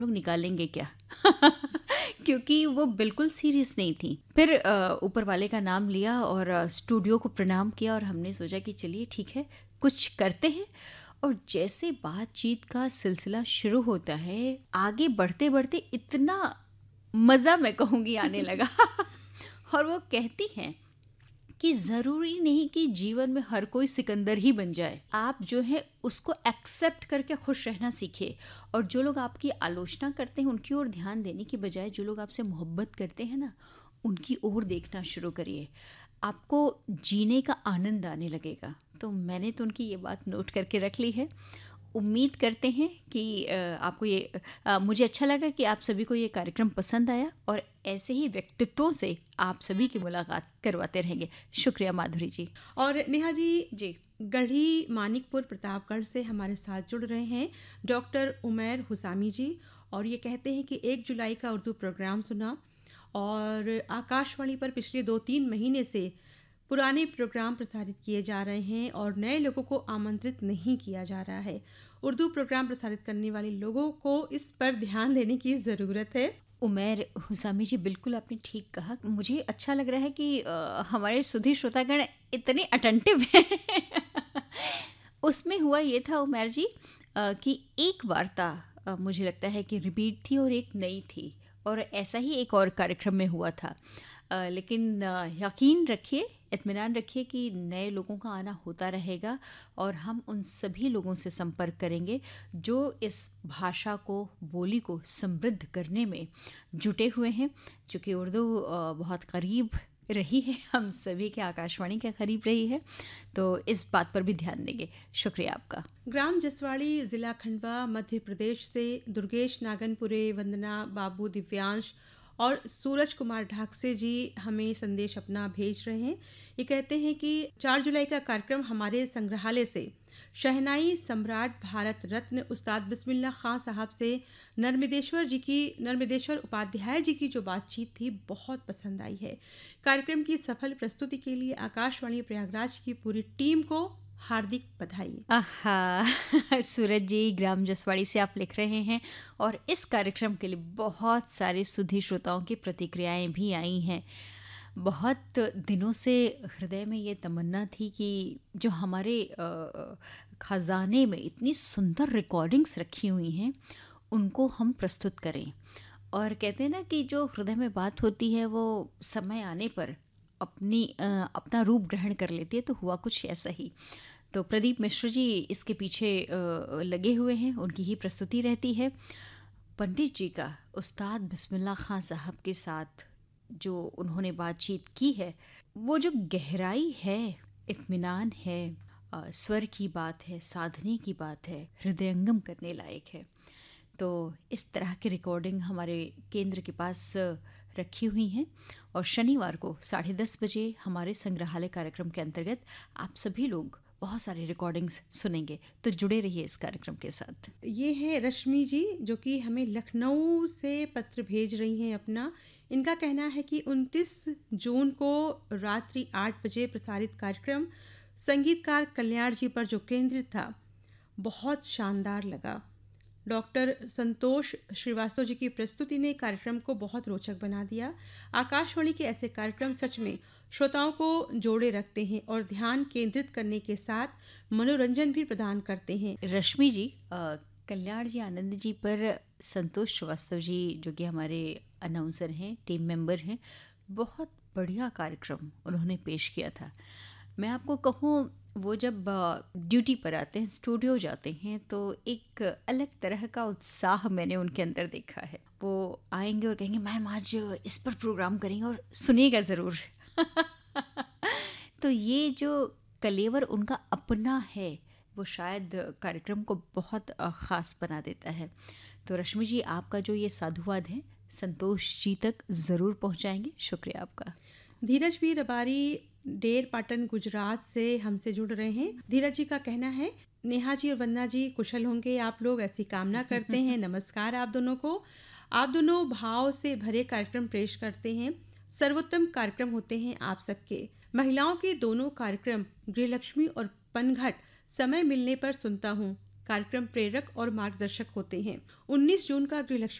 लोग निकालेंगे क्या। क्योंकि वो बिल्कुल सीरियस नहीं थी। फिर ऊपर वाले का नाम लिया और स्टूडियो को प्रणाम किया और हमने सोचा कि चलिए ठीक है, कुछ करते हैं। और जैसे बातचीत का सिलसिला शुरू होता है, आगे बढ़ते बढ़ते इतना मज़ा मैं कहूँगी आने लगा। और वो कहती हैं कि ज़रूरी नहीं कि जीवन में हर कोई सिकंदर ही बन जाए। आप जो है उसको एक्सेप्ट करके खुश रहना सीखिए। और जो लोग आपकी आलोचना करते हैं उनकी ओर ध्यान देने की बजाय जो लोग आपसे मोहब्बत करते हैं ना, उनकी ओर देखना शुरू करिए। आपको जीने का आनंद आने लगेगा। तो मैंने तो उनकी ये बात नोट करके रख ली है। उम्मीद करते हैं कि आपको ये मुझे अच्छा लगा कि आप सभी को ये कार्यक्रम पसंद आया और ऐसे ही व्यक्तित्वों से आप सभी की मुलाकात करवाते रहेंगे। शुक्रिया माधुरी जी। और नेहा जी, जी। गढ़ी मानिकपुर प्रतापगढ़ से हमारे साथ जुड़ रहे हैं डॉक्टर उमैर हुसामी जी। और ये कहते हैं कि 1 जुलाई का उर्दू प्रोग्राम सुना और आकाशवाणी पर पिछले 2-3 महीने से पुराने प्रोग्राम प्रसारित किए जा रहे हैं और नए लोगों को आमंत्रित नहीं किया जा रहा है। उर्दू प्रोग्राम प्रसारित करने वाले लोगों को इस पर ध्यान देने की ज़रूरत है। उमैर हुसामी जी, बिल्कुल आपने ठीक कहा। मुझे अच्छा लग रहा है कि हमारे सुधी श्रोतागण इतने अटेंटिव हैं। उसमें हुआ ये था उमैर जी, कि एक वार्ता मुझे लगता है कि रिपीट थी और एक नई थी। और ऐसा ही एक और कार्यक्रम में हुआ था। लेकिन यकीन रखिए, इत्मीनान रखिए कि नए लोगों का आना होता रहेगा और हम उन सभी लोगों से संपर्क करेंगे जो इस भाषा को, बोली को समृद्ध करने में जुटे हुए हैं। चूँकि उर्दू बहुत करीब रही है, हम सभी के आकाशवाणी के करीब रही है, तो इस बात पर भी ध्यान देंगे। शुक्रिया आपका। ग्राम जसवाड़ी, जिला खंडवा, मध्य प्रदेश से दुर्गेश नागनपुरे, वंदना बाबू, दिव्यांश और सूरज कुमार ढाकसे जी हमें संदेश अपना भेज रहे हैं। ये कहते हैं कि 4 जुलाई का कार्यक्रम हमारे संग्रहालय से शहनाई सम्राट भारत रत्न उस्ताद बिस्मिल्लाह खां साहब से नर्मदेश्वर उपाध्याय जी की जो बातचीत थी बहुत पसंद आई है। कार्यक्रम की सफल प्रस्तुति के लिए आकाशवाणी प्रयागराज की पूरी टीम को हार्दिक बधाई। आहा। सूरज जी, ग्राम जसवाड़ी से आप लिख रहे हैं और इस कार्यक्रम के लिए बहुत सारे सुधी श्रोताओं की प्रतिक्रियाएं भी आई हैं। बहुत दिनों से हृदय में ये तमन्ना थी कि जो हमारे खजाने में इतनी सुंदर रिकॉर्डिंग्स रखी हुई हैं उनको हम प्रस्तुत करें। और कहते हैं ना कि जो हृदय में बात होती है वो समय आने पर अपना रूप ग्रहण कर लेती है। तो हुआ कुछ ऐसा ही। तो प्रदीप मिश्र जी इसके पीछे लगे हुए हैं, उनकी ही प्रस्तुति रहती है। पंडित जी का उस्ताद बिस्मिल्लाह खां साहब के साथ जो उन्होंने बातचीत की है, वो जो गहराई है, इत्मीनान है, स्वर की बात है, साधने की बात है, हृदयंगम करने लायक है। तो इस तरह की रिकॉर्डिंग हमारे केंद्र के पास रखी हुई हैं और शनिवार को 10:30 बजे हमारे संग्रहालय कार्यक्रम के अंतर्गत आप सभी लोग बहुत सारी रिकॉर्डिंग्स सुनेंगे। तो जुड़े रहिए इस कार्यक्रम के साथ। ये है रश्मि जी जो कि हमें लखनऊ से पत्र भेज रही हैं अपना। इनका कहना है कि 29 जून को रात्रि 8 बजे प्रसारित कार्यक्रम संगीतकार कल्याण जी पर जो केंद्रित था बहुत शानदार लगा। डॉक्टर संतोष श्रीवास्तव जी की प्रस्तुति ने कार्यक्रम को बहुत रोचक बना दिया। आकाशवाणी के ऐसे कार्यक्रम सच में श्रोताओं को जोड़े रखते हैं और ध्यान केंद्रित करने के साथ मनोरंजन भी प्रदान करते हैं। रश्मि जी, कल्याण जी, आनंद जी पर संतोष श्रीवास्तव जी जो कि हमारे अनाउंसर हैं, टीम मेंबर हैं, बहुत बढ़िया कार्यक्रम उन्होंने पेश किया था। मैं आपको कहूँ, वो जब ड्यूटी पर आते हैं, स्टूडियो जाते हैं, तो एक अलग तरह का उत्साह मैंने उनके अंदर देखा है। वो आएंगे और कहेंगे मैम आज इस पर प्रोग्राम करेंगे और सुनिएगा ज़रूर। तो ये जो कलेवर उनका अपना है वो शायद कार्यक्रम को बहुत ख़ास बना देता है। तो रश्मि जी, आपका जो ये साधुवाद है संतोष जी तक ज़रूर पहुंचाएंगे। शुक्रिया आपका। धीरज भी रबारी डेर पाटन गुजरात से हमसे जुड़ रहे हैं। धीरज जी का कहना है, नेहा जी और वंदना जी कुशल होंगे आप लोग, ऐसी कामना करते हैं। नमस्कार आप दोनों को। आप दोनों भाव से भरे कार्यक्रम पेश करते हैं। सर्वोत्तम कार्यक्रम होते हैं आप सबके। महिलाओं के दोनों कार्यक्रम गृहलक्ष्मी और पनघट समय मिलने पर सुनता हूँ। कार्यक्रम प्रेरक और मार्गदर्शक होते हैं। 19 जून का गृहलक्ष्मी